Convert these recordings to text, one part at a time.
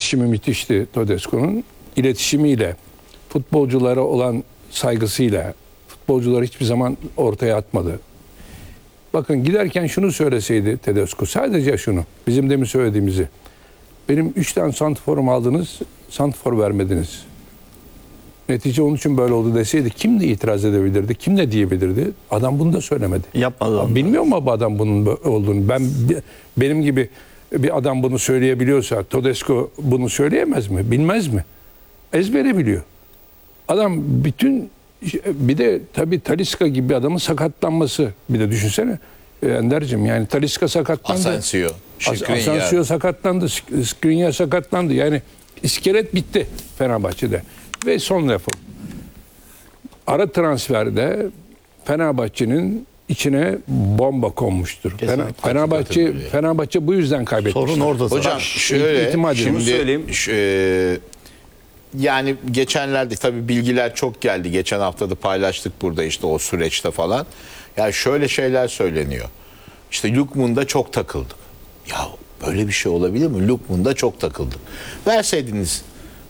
İletişimi müthişti Todesco'nun. İletişimiyle, futbolculara olan saygısıyla, futbolcuları hiçbir zaman ortaya atmadı. Bakın giderken şunu söyleseydi Tedesco, sadece şunu, bizim demin söylediğimizi. Benim 3 tane santrforum aldınız, santrfor vermediniz. Netice onun için böyle oldu deseydi kim de itiraz edebilirdi, kim de diyebilirdi? Adam bunu da söylemedi. Yapmadı. Bilmiyor mu bu adam bunun olduğunu? Benim gibi bir adam bunu söyleyebiliyorsa Todesco bunu söyleyemez mi? Bilmez mi? Ezbere biliyor. Adam bir de tabii Talisca gibi bir adamın sakatlanması. Bir de düşünsene Ender'cim, yani Talisca sakatlandı. Asensio sakatlandı. Skriniar sakatlandı. Yani iskelet bitti Fenerbahçe'de. Ve son lafım. Ara transferde Fenerbahçe'nin içine bomba konmuştur. Fenerbahçe bu yüzden kaybetti. Sorun orada. Hocam şöyle, şunu söyleyeyim. Yani geçenlerde tabii bilgiler çok geldi. Geçen hafta da paylaştık burada işte o süreçte falan. Ya şöyle şeyler söyleniyor. İşte Lukman'da çok takıldık. Ya böyle bir şey olabilir mi? Lukman'da çok takıldık. Verseydiniz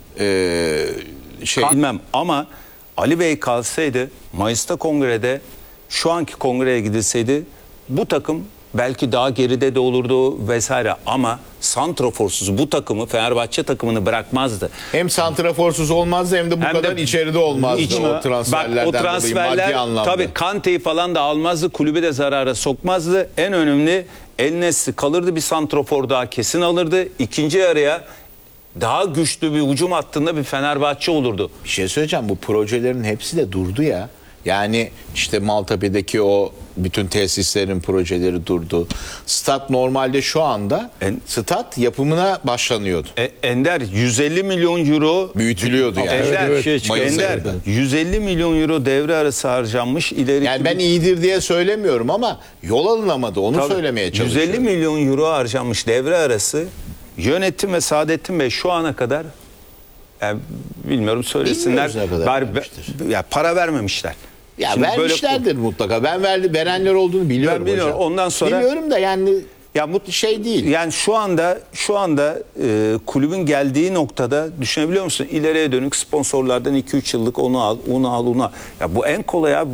Bilmem ama Ali Bey kalsaydı Mayıs'ta kongrede, şu anki kongreye gidilseydi bu takım belki daha geride de olurdu vesaire, ama santraforsuz bu takımı, Fenerbahçe takımını bırakmazdı. Hem santraforsuz olmazdı hem de bu kadar içeride olmazdı o transferlerden bak, o transferler, maddi anlamda. tabii Kante'yi falan da almazdı, kulübü de zarara sokmazdı. En önemli El Nesri kalırdı, bir santrafor daha kesin alırdı. İkinci yarıya daha güçlü bir hücum hattında bir Fenerbahçe olurdu. Bir şey söyleyeceğim, bu projelerin hepsi de durdu ya. Yani işte Maltepe'deki o bütün tesislerin projeleri durdu. Stat normalde şu anda stat yapımına başlanıyordu. Ender 150 milyon euro büyütülüyordu yani. Ender 150 milyon euro devre arası harcanmış ileri. Yani ben iyidir diye söylemiyorum ama yol alınamadı, onu söylemeye çalışıyorum. 150 milyon euro harcanmış devre arası. Yönetim ve Saadettin Bey şu ana kadar, yani bilmiyorum söylesinler, ya para vermemişler. Ya şimdi vermişlerdir mutlaka. Ben verenler olduğunu biliyorum hocam. Ondan sonra biliyorum da yani ya şey değil. Yani şu anda kulübün geldiği noktada düşünebiliyor musun? İleriye dönük sponsorlardan 2-3 yıllık onu al. Ya bu en kolay abi.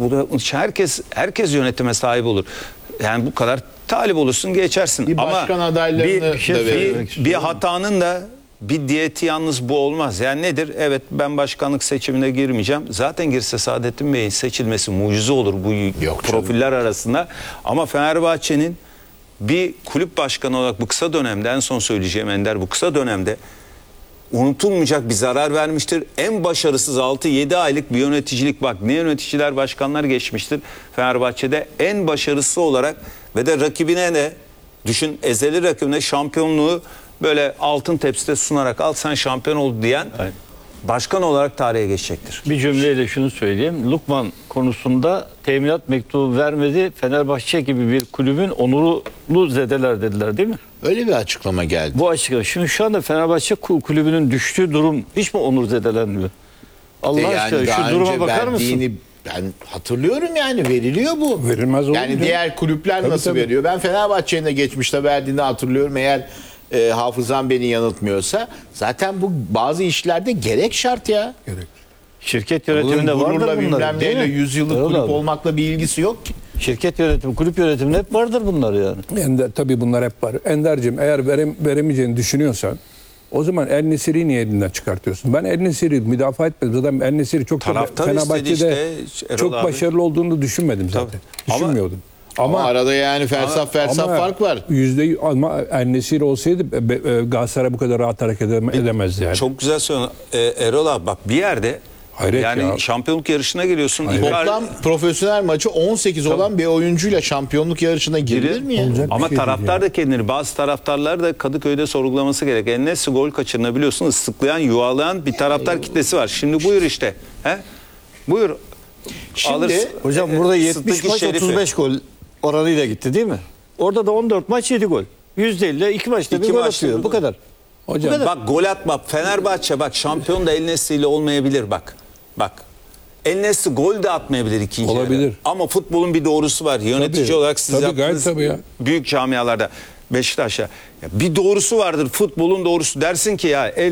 Herkes yönetime sahip olur. Yani bu kadar talip olursun, geçersin. Bir başkan adaylarını bir hatanın da bir diyeti yalnız bu olmaz. Yani nedir? Evet, ben başkanlık seçimine girmeyeceğim. Zaten girse Saadettin Bey'in seçilmesi mucize olur bu profiller arasında. Ama Fenerbahçe'nin bir kulüp başkanı olarak bu kısa dönemde, en son söyleyeceğim Ender, bu kısa dönemde unutulmayacak bir zarar vermiştir. En başarısız 6-7 aylık bir yöneticilik, bak ne yöneticiler, başkanlar geçmiştir Fenerbahçe'de, en başarısız olarak ve de rakibine de düşün, ezeli rakibine şampiyonluğu böyle altın tepside sunarak al sen şampiyon ol diyen başkan olarak tarihe geçecektir. Bir cümleyle şunu söyleyeyim. Lukman konusunda teminat mektubu vermedi. Fenerbahçe gibi bir kulübün onurunu zedeler dediler, değil mi? Öyle bir açıklama geldi. Bu açıklama. Şimdi şu anda Fenerbahçe kulübünün düştüğü durum hiç mi onur zedelenmiyor? Allah aşkına şu duruma bakar mısın? Ben hatırlıyorum, yani veriliyor bu. Verilmez olur. Yani diğer kulüpler nasıl veriyor? Ben Fenerbahçe'nin de geçmişte verdiğini hatırlıyorum. Eğer hafızam beni yanıltmıyorsa zaten bu bazı işlerde gerek şart ya. Gerek. Şirket yönetiminde vardır bunlar. Değil mi? 100 yıllık kulüp olmakla bir ilgisi yok ki. Şirket yönetimi, kulüp yönetiminde hep vardır bunlar yani. Tabii bunlar hep var. Ender'cim, eğer veremeyeceğini düşünüyorsan o zaman El Nesiri'yi niye elinden çıkartıyorsun? Ben El Nesiri'yi müdafaa etmedim. Zaten El Nesiri çok Fenerbahçe'de çok başarılı olduğunu düşünmedim zaten. Düşünmüyordum. Ama arada yani fersah fark var. Ama El Nesiri olsaydı Galatasaray bu kadar rahat hareket edemezdi yani. Çok güzel söylüyorsun Erol abi, bak bir yerde şampiyonluk yarışına giriyorsun. Toplam profesyonel maçı 18 olan bir oyuncuyla şampiyonluk yarışına girilir mi ya? Ama taraftar da kendini, bazı taraftarlar da Kadıköy'de sorgulaması gerek. En nesi gol kaçırınabiliyorsun, ıslıklayan, yuvalayan bir taraftar kitlesi var. Şimdi buyur işte. Buyur. Şimdi hocam burada 70 maç 35 gol oranıyla gitti, değil mi? Orada da 14 maç 7 gol. %50 2 maçta bir gol atıyor. Bu kadar. Hocam bak, gol atma. Fenerbahçe bak şampiyon da El Nesri ile olmayabilir bak. Bak. El Nesri gol de atmayabilir ikinci yarı. Olabilir. Ama futbolun bir doğrusu var. Yönetici olarak siz yaptığınız büyük camialarda, Beşiktaş'a bir doğrusu vardır. Futbolun doğrusu, dersin ki ya